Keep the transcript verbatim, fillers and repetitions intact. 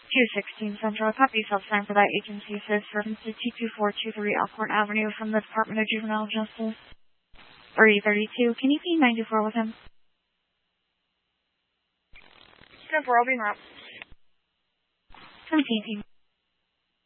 two sixteen Central. Copy self-sign for that agency says for two two four two three Alcorn Avenue from the Department of Juvenile Justice. three thirty-two. Can you be ninety-four with him? ten four, I'll be in route. seventeen team.